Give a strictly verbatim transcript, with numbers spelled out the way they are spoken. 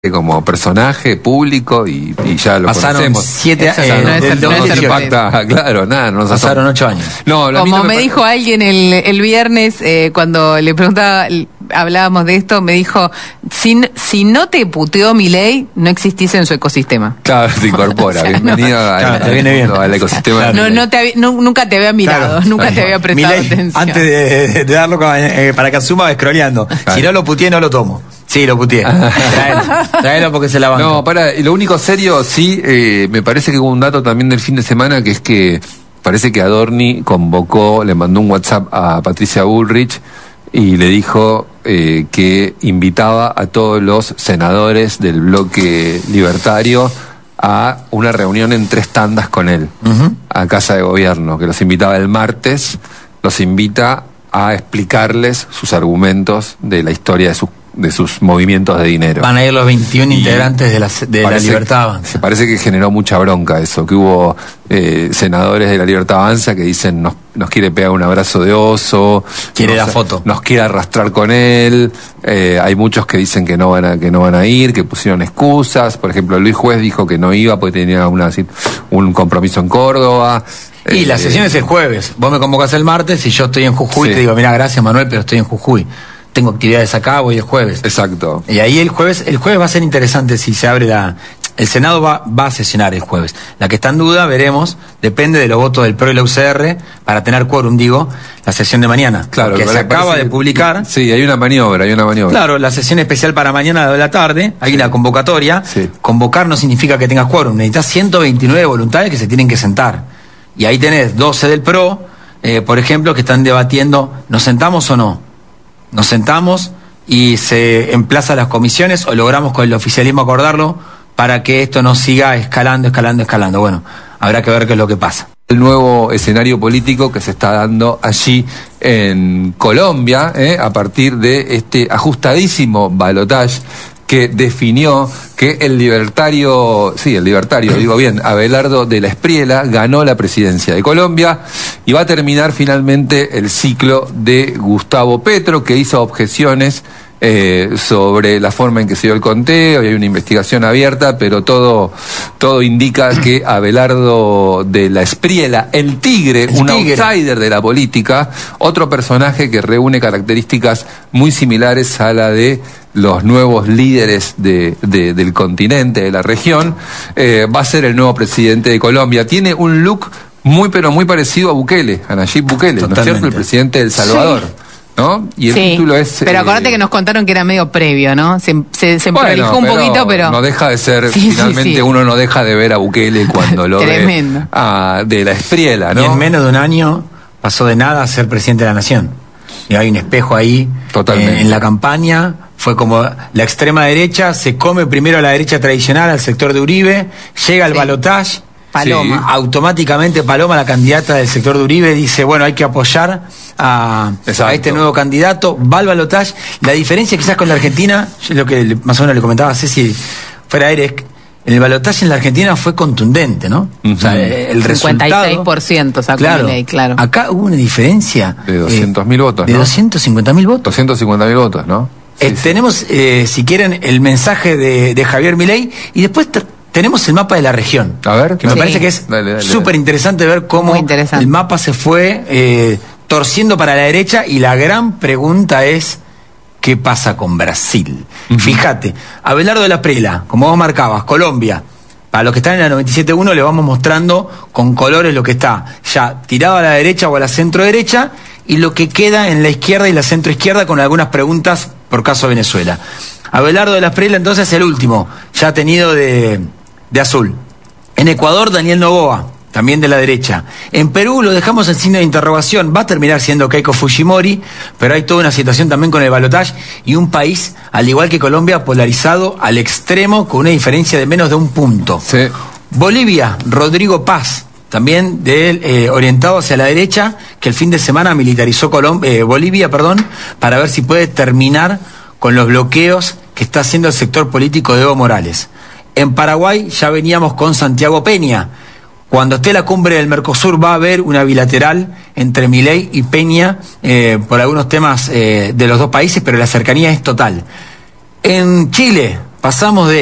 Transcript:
como personaje público y, y ya lo pasaron conocemos. Siete años. Eh, no es el, no no nos impacta, claro, nada. No nos pasaron ocho años. No, como me, me dijo alguien el, el viernes, eh, cuando le preguntaba, hablábamos de esto, me dijo, si, si no te puteó Milei, no existís en su ecosistema. Claro, se incorpora. O sea, bienvenido no, al, claro, te viene bien. al ecosistema. Claro. No, no te había, no, nunca te había mirado, claro, nunca claro. te había prestado Milei, atención. Antes de, de darlo eh, para que asuma, scrolleando. Claro. Si no lo puteé, no lo tomo. Sí, lo puteé. Traelo, traelo porque se la banca. No, para, lo único serio, sí, eh, me parece que hubo un dato también del fin de semana, que es que parece que Adorni convocó, le mandó un WhatsApp a Patricia Bullrich y le dijo eh, que invitaba a todos los senadores del bloque libertario a una reunión en tres tandas con él, uh-huh. a Casa de Gobierno, que los invitaba el martes, los invita a explicarles sus argumentos de la historia de sus de sus movimientos de dinero. Van a ir los veintiún y integrantes de la, de la Libertad Avanza. Se parece que generó mucha bronca eso, que hubo eh, senadores de la Libertad Avanza que dicen nos, nos quiere pegar un abrazo de oso, quiere nos, la foto, nos quiere arrastrar con él. Eh, hay muchos que dicen que no van a que no van a ir, que pusieron excusas. Por ejemplo, Luis Juez dijo que no iba porque tenía una un compromiso en Córdoba. Y eh, la sesión es el jueves. Vos me convocás el martes y yo estoy en Jujuy. Sí. Te digo, mira, gracias Manuel, pero estoy en Jujuy. Tengo actividades acá, voy el jueves. Exacto. Y ahí el jueves, el jueves va a ser interesante si se abre la... El Senado va, va a sesionar el jueves. La que está en duda, veremos, depende de los votos del P R O y la U C R, para tener quórum, digo, la sesión de mañana. Claro. Que se acaba de publicar. Sí, hay una maniobra, hay una maniobra. Claro, la sesión especial para mañana de la tarde, hay sí. una convocatoria. Sí. Convocar no significa que tengas quórum, necesitas ciento veintinueve voluntarios que se tienen que sentar. Y ahí tenés doce del P R O, eh, por ejemplo, que están debatiendo, ¿nos sentamos o no? Nos sentamos y se emplaza las comisiones o logramos con el oficialismo acordarlo para que esto no siga escalando, escalando, escalando. Bueno, habrá que ver qué es lo que pasa. El nuevo escenario político que se está dando allí en Colombia, eh, a partir de este ajustadísimo balotaje que definió que el libertario, sí, el libertario, digo bien, Abelardo de la Espriella ganó la presidencia de Colombia y va a terminar finalmente el ciclo de Gustavo Petro, que hizo objeciones eh, sobre la forma en que se dio el conteo y hay una investigación abierta, pero todo, todo indica que Abelardo de la Espriella, el tigre, el un tigre. outsider de la política, otro personaje que reúne características muy similares a la de los nuevos líderes de, de, del continente, de la región, eh, va a ser el nuevo presidente de Colombia. Tiene un look muy pero muy parecido a Bukele, a Nayib Bukele, Totalmente. ¿no es cierto? El presidente de El Salvador. Sí. ¿No? Y el sí, título es... Pero acordate eh, que nos contaron que era medio previo, ¿no? Se, se, se bueno, prolijó un pero poquito, pero... No deja de ser, sí, finalmente sí, sí. uno no deja de ver a Bukele cuando lo Tremendo. ve a, de la Espriella, ¿no? Y en menos de un año pasó de nada a ser presidente de la nación. Y hay un espejo ahí Totalmente. Eh, en la campaña. Fue como la extrema derecha, se come primero a la derecha tradicional, al sector de Uribe, llega el sí. balotaje, Paloma. Sí. Automáticamente Paloma, la candidata del sector de Uribe, dice, bueno, hay que apoyar a, a este nuevo candidato, va al balotaje. La diferencia quizás con la Argentina, yo lo que más o menos le comentaba a Ceci fuera aire, en el balotaje en la Argentina fue contundente, ¿no? Uh-huh. O sea, el cincuenta y seis por ciento resultado... sacó claro, Milei, claro. Acá hubo una diferencia... De doscientos mil eh, votos, De ¿no? doscientos cincuenta mil votos. doscientos cincuenta mil votos, ¿no? Eh, sí, sí. Tenemos, eh, si quieren, el mensaje de, de Javier Milei y después t- tenemos el mapa de la región. A ver. Que me sí. parece que es súper interesante ver cómo el mapa se fue eh, torciendo para la derecha y la gran pregunta es ¿qué pasa con Brasil? Uh-huh. Fíjate, Abelardo de la Espriella, como vos marcabas, Colombia. Para los que están en la noventa y siete punto uno le vamos mostrando con colores lo que está ya tirado a la derecha o a la centro derecha y lo que queda en la izquierda y la centro izquierda con algunas preguntas por caso Venezuela. Abelardo de la Espriella entonces el último, ya tenido de, de azul. En Ecuador, Daniel Noboa, también de la derecha. En Perú lo dejamos en signo de interrogación, va a terminar siendo Keiko Fujimori, pero hay toda una situación también con el balotaje y un país, al igual que Colombia, polarizado al extremo con una diferencia de menos de un punto. Sí. Bolivia, Rodrigo Paz, también de él, eh, orientado hacia la derecha, que el fin de semana militarizó Colom- eh, Bolivia, perdón, para ver si puede terminar con los bloqueos que está haciendo el sector político de Evo Morales. En Paraguay ya veníamos con Santiago Peña. Cuando esté la cumbre del Mercosur va a haber una bilateral entre Milei y Peña eh, por algunos temas eh, de los dos países, pero la cercanía es total. En Chile, pasamos de